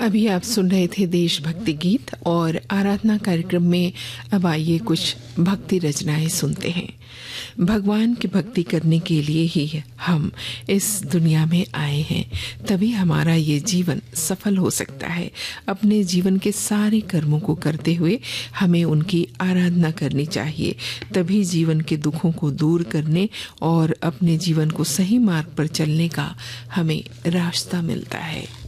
अभी आप सुन रहे थे देशभक्ति गीत और आराधना कार्यक्रम में अब आइए कुछ भक्ति रचनाएं सुनते हैं। भगवान की भक्ति करने के लिए ही हम इस दुनिया में आए हैं, तभी हमारा ये जीवन सफल हो सकता है। अपने जीवन के सारे कर्मों को करते हुए हमें उनकी आराधना करनी चाहिए, तभी जीवन के दुखों को दूर करने और अपने जीवन को सही मार्ग पर चलने का हमें रास्ता मिलता है।